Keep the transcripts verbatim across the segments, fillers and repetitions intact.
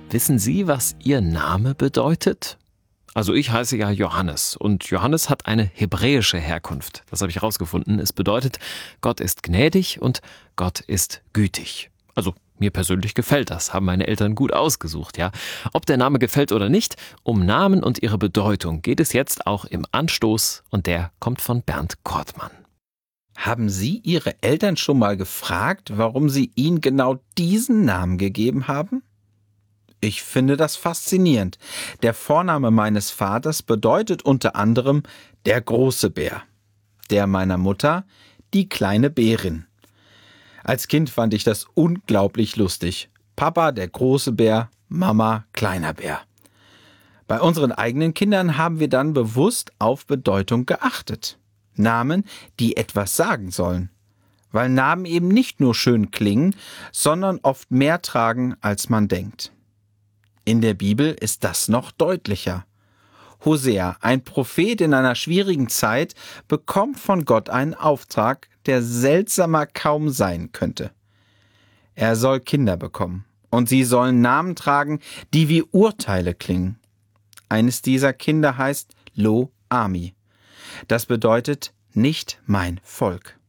Wissen Sie, was Ihr Name bedeutet? Also ich heiße ja Johannes und Johannes hat eine hebräische Herkunft. Das habe ich herausgefunden. Es bedeutet, Gott ist gnädig und Gott ist gütig. Also mir persönlich gefällt das, haben meine Eltern gut ausgesucht, ja. Ob der Name gefällt oder nicht, um Namen und ihre Bedeutung geht es jetzt auch im Anstoß und der kommt von Bernd Kortmann. Haben Sie Ihre Eltern schon mal gefragt, warum sie Ihnen genau diesen Namen gegeben haben? Ich finde das faszinierend. Der Vorname meines Vaters bedeutet unter anderem der große Bär. Der meiner Mutter die kleine Bärin. Als Kind fand ich das unglaublich lustig. Papa der große Bär, Mama kleiner Bär. Bei unseren eigenen Kindern haben wir dann bewusst auf Bedeutung geachtet. Namen, die etwas sagen sollen. Weil Namen eben nicht nur schön klingen, sondern oft mehr tragen, als man denkt. In der Bibel ist das noch deutlicher. Hosea, ein Prophet in einer schwierigen Zeit, bekommt von Gott einen Auftrag, der seltsamer kaum sein könnte. Er soll Kinder bekommen und sie sollen Namen tragen, die wie Urteile klingen. Eines dieser Kinder heißt Lo-Ami. Das bedeutet nicht mein Volk.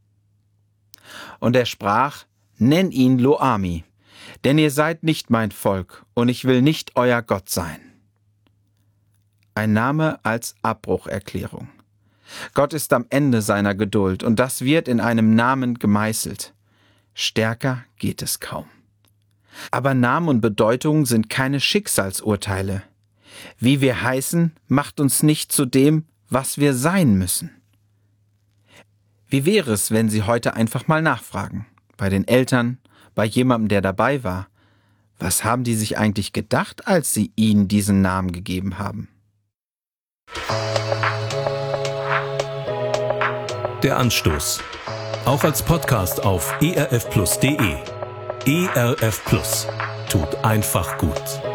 Und er sprach, nenn ihn Lo-Ami. Denn ihr seid nicht mein Volk, und ich will nicht euer Gott sein. Ein Name als Abbrucherklärung. Gott ist am Ende seiner Geduld, und das wird in einem Namen gemeißelt. Stärker geht es kaum. Aber Namen und Bedeutungen sind keine Schicksalsurteile. Wie wir heißen, macht uns nicht zu dem, was wir sein müssen. Wie wäre es, wenn Sie heute einfach mal nachfragen? Bei den Eltern, bei jemandem, der dabei war. Was haben die sich eigentlich gedacht, als sie ihnen diesen Namen gegeben haben? Der Anstoß. Auch als Podcast auf e r f plus punkt d e. E R F Plus. Tut einfach gut.